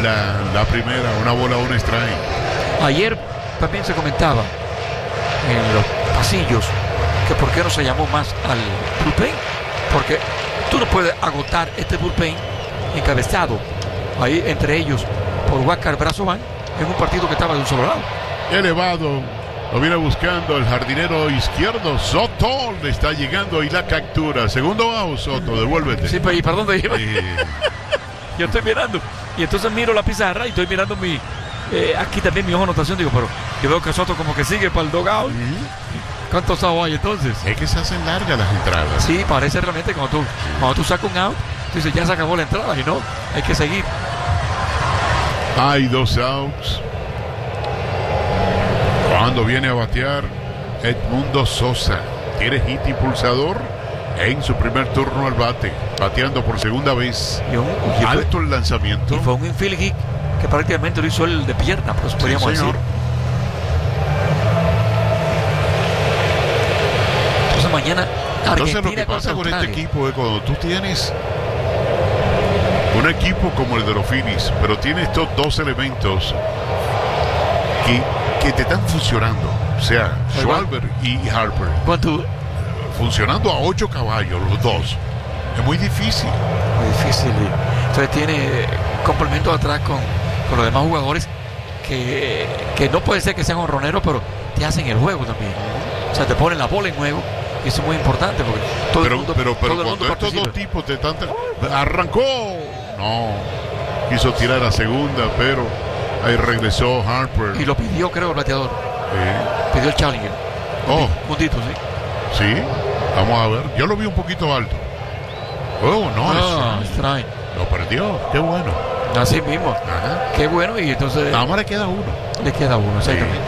la primera, una bola, un strike. Ayer también se comentaba en los pasillos que por qué no se llamó más al bullpen, porque tú no puedes agotar este bullpen encabezado ahí entre ellos por Huáscar Brazovan en un partido que estaba de un solo lado. Elevado, lo viene buscando el jardinero izquierdo. Soto le está llegando y la captura. Segundo out, Soto, devuélvete. Sí, ¿y para dónde iba? Yo estoy mirando y entonces miro la pizarra y estoy mirando aquí también mi ojo de anotación. Digo, pero yo veo que Soto como que sigue para el dugout. ¿Cuántos outs hay entonces? Es que se hacen largas las entradas. Sí, parece realmente cuando tú sacas un out, tú dices, ya se acabó la entrada, y no, hay que seguir. Hay 2 outs. Cuando viene a batear Edmundo Sosa, tiene hit impulsador en su primer turno al bate, bateando por segunda vez. Alto el lanzamiento. Y fue un infield hit que prácticamente lo hizo el de pierna, pues podríamos decir. Entonces mañana Argentina. Entonces lo que pasa con este equipo es cuando tú tienes un equipo como el de los Phillies, pero tiene estos dos elementos que te están funcionando, o sea, Schwarber y Harper. ¿Cuánto? Funcionando a 8 caballos los dos. Es muy difícil. Muy difícil. Entonces tiene complemento atrás con los demás jugadores que no puede ser que sean honroneros, pero te hacen el juego también. O sea, te ponen la bola en juego. Y eso es muy importante porque todo el mundo cuando estos dos tipos te están... Arrancó. No. Quiso tirar a segunda, pero ahí regresó Harper. Y lo pidió, creo, el bateador. Pidió el Challenger. Puntito, sí. Sí. Vamos a ver. Yo lo vi un poquito alto. Strike. Lo perdió. Qué bueno. Así mismo. Ajá. Qué bueno. Y entonces... Nada más le queda uno. Exactamente.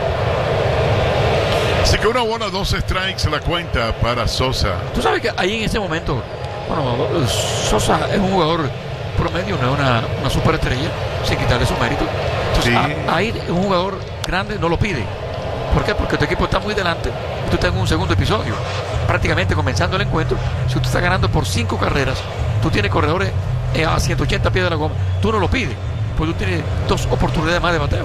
Así que una bola, 2 strikes la cuenta para Sosa. Tú sabes que ahí en ese momento, Sosa es un jugador promedio, no es una superestrella, sin quitarle su mérito. Entonces, ahí un jugador grande no lo pide. ¿Por qué? Porque tu equipo está muy delante y tú estás en un segundo episodio. Prácticamente comenzando el encuentro, si tú estás ganando por 5 carreras, tú tienes corredores a 180 pies de la goma, tú no lo pides, pues tú tienes 2 oportunidades más de bateo.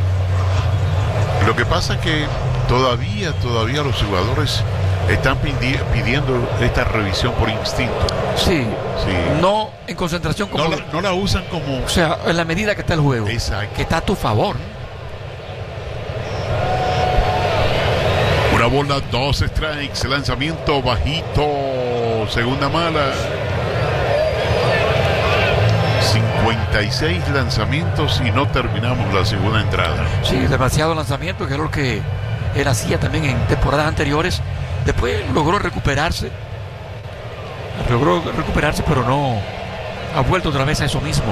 Lo que pasa es que todavía los jugadores están pidiendo esta revisión por instinto. Sí. No en concentración como... No la usan como... O sea, en la medida que está el juego. Exacto. Que está a tu favor. Una bola, 2 strikes, lanzamiento bajito, segunda mala. 56 lanzamientos y no terminamos la segunda entrada. Sí, demasiado lanzamiento, que era lo que él hacía también en temporadas anteriores. Después logró recuperarse, pero no ha vuelto otra vez a eso mismo.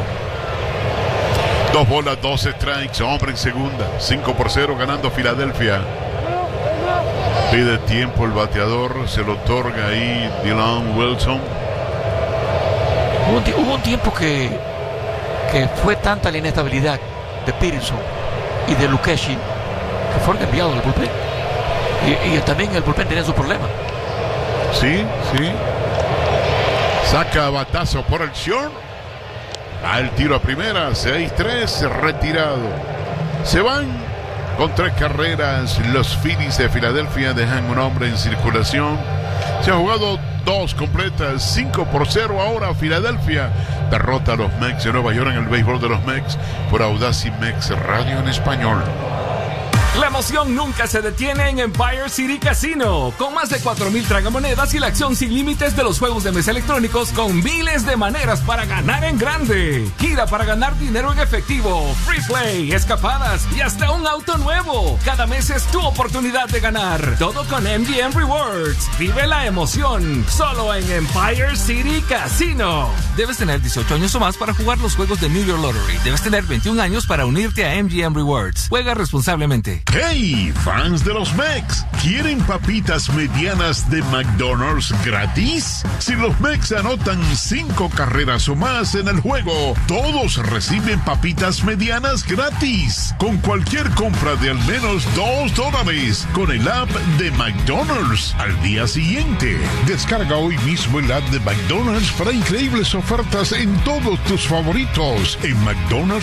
2 bolas, 2 strikes, hombre en segunda, 5-0 ganando Filadelfia. Pide tiempo el bateador, se lo otorga ahí Dylan Wilson. Hubo un tiempo que fue tanta la inestabilidad de Peterson y de Lucchesi que fueron enviados al bullpen. Y también el bullpen tenía su problema. Sí. Saca batazo por el short. Al tiro a primera, 6-3, retirado. Se van con 3 carreras. Los Phillies de Filadelfia dejan un hombre en circulación. Se ha jugado 2 completas, 5-0 ahora Filadelfia. Derrota a los Mets de Nueva York en el béisbol de los Mets por Audacy Mex Radio en español. La emoción nunca se detiene en Empire City Casino. Con más de 4,000 tragamonedas y la acción sin límites de los juegos de mesa electrónicos con miles de maneras para ganar en grande. Gira para ganar dinero en efectivo, free play, escapadas y hasta un auto nuevo. Cada mes es tu oportunidad de ganar. Todo con MGM Rewards. Vive la emoción solo en Empire City Casino. Debes tener 18 años o más para jugar los juegos de New York Lottery. Debes tener 21 años para unirte a MGM Rewards. Juega responsablemente. ¡Hey, fans de los Mex! ¿Quieren papitas medianas de McDonald's gratis? Si los Mex anotan 5 carreras o más en el juego, todos reciben papitas medianas gratis. Con cualquier compra de al menos $2 con el app de McDonald's al día siguiente. Descarga hoy mismo el app de McDonald's para increíbles ofertas en todos tus favoritos en McDonald's.